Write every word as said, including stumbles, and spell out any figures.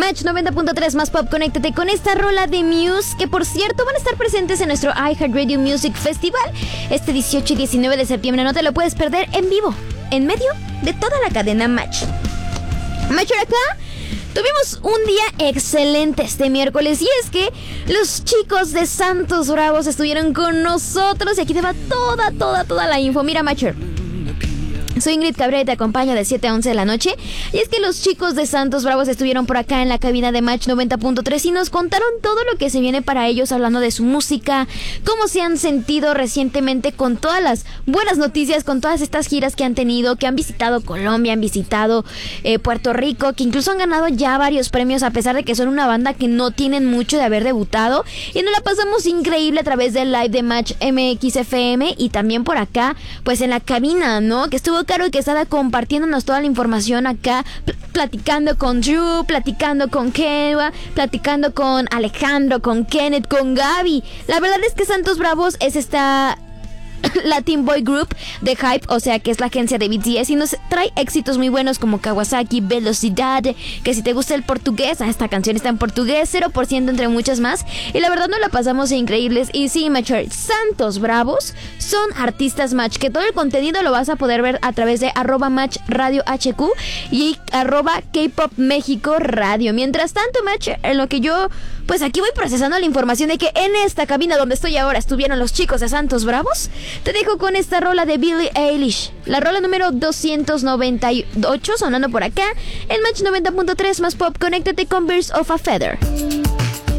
Match noventa punto tres más pop, conéctate con esta rola de Muse, que por cierto van a estar presentes en nuestro iHeartRadio Music Festival este dieciocho y diecinueve de septiembre. No te lo puedes perder en vivo, en medio de toda la cadena Match. Match acá. Tuvimos un día excelente este miércoles y es que los chicos de Santos Bravos estuvieron con nosotros y aquí te va toda, toda, toda la info. Mira, Matcher, soy Ingrid Cabrera y te acompaño de siete a once de la noche. Y es que los chicos de Santos Bravos estuvieron por acá en la cabina de Match noventa punto tres y nos contaron todo lo que se viene para ellos, hablando de su música, cómo se han sentido recientemente con todas las buenas noticias, con todas estas giras que han tenido, que han visitado Colombia, han visitado eh, Puerto Rico, que incluso han ganado ya varios premios a pesar de que son una banda que no tienen mucho de haber debutado. Y nos la pasamos increíble a través del live de Match M X F M y también por acá, pues en la cabina, ¿no? Que estuvo Caro y Quesada compartiéndonos toda la información acá, pl- platicando con Drew, platicando con Kewa, platicando con Alejandro, con Kenneth, con Gaby. La verdad es que Santos Bravos es esta Latin Boy Group de Hype, o sea que es la agencia de B T S y nos trae éxitos muy buenos como Kawasaki, Velocidad, que si te gusta el portugués, ah, esta canción está en portugués, cero por ciento entre muchas más, y la verdad nos la pasamos increíbles. Y sí, Mature, Santos Bravos son artistas Match, que todo el contenido lo vas a poder ver a través de arroba Match Radio H Q y arroba K-Pop México Radio. Mientras tanto, Match, en lo que yo pues aquí voy procesando la información de que en esta cabina donde estoy ahora estuvieron los chicos de Santos Bravos, te dejo con esta rola de Billie Eilish, la rola número doscientos noventa y ocho sonando por acá en Match noventa punto tres más pop. Conéctate con Birds of a Feather.